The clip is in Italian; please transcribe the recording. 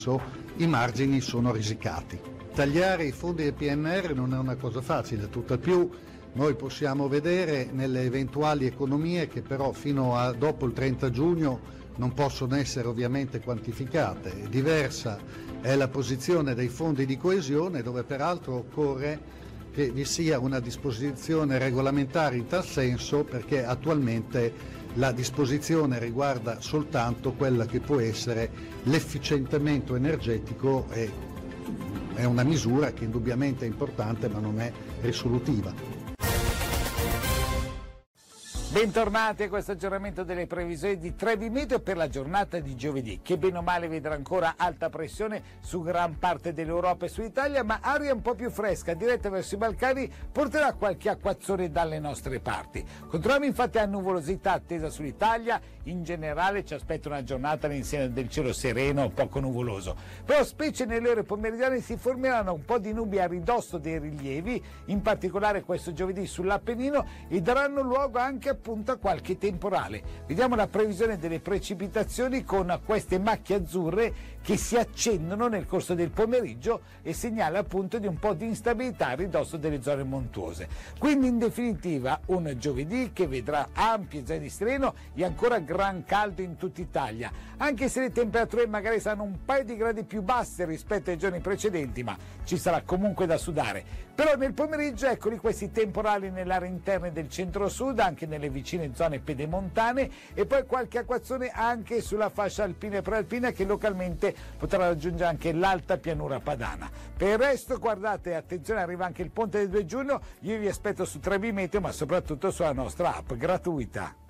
i margini sono risicati. Tagliare i fondi del PNR non è una cosa facile, tutt'al più noi possiamo vedere nelle eventuali economie che però fino a dopo il 30 giugno non possono essere ovviamente quantificate. Diversa è la posizione dei fondi di coesione, dove peraltro occorre che vi sia una disposizione regolamentare in tal senso, perché attualmente la disposizione riguarda soltanto quella che può essere l'efficientamento energetico e è una misura che indubbiamente è importante ma non è risolutiva. Bentornati a questo aggiornamento delle previsioni di Trevi Meteo per la giornata di giovedì, che bene o male vedrà ancora alta pressione su gran parte dell'Europa e sull'Italia, ma aria un po' più fresca diretta verso i Balcani porterà qualche acquazzone dalle nostre parti. Controlliamo infatti la nuvolosità attesa sull'Italia, in generale ci aspetta una giornata all'insegna del cielo sereno, poco nuvoloso, però specie nelle ore pomeridiane si formeranno un po' di nubi a ridosso dei rilievi, in particolare questo giovedì sull'Appennino, e daranno luogo anche appunto a qualche temporale. Vediamo la previsione delle precipitazioni con queste macchie azzurre che si accendono nel corso del pomeriggio e segnala appunto di un po' di instabilità a ridosso delle zone montuose. Quindi in definitiva un giovedì che vedrà ampie zone di sereno e ancora gran caldo in tutta Italia, anche se le temperature magari saranno un paio di gradi più basse rispetto ai giorni precedenti, ma ci sarà comunque da sudare. Però nel pomeriggio eccoli questi temporali nell'area interna del centro-sud, anche nelle vicine zone pedemontane, e poi qualche acquazzone anche sulla fascia alpina e prealpina che localmente potrà raggiungere anche l'alta pianura padana. Per il resto guardate, attenzione, arriva anche il ponte del 2 giugno, io vi aspetto su Trevi Meteo ma soprattutto sulla nostra app gratuita.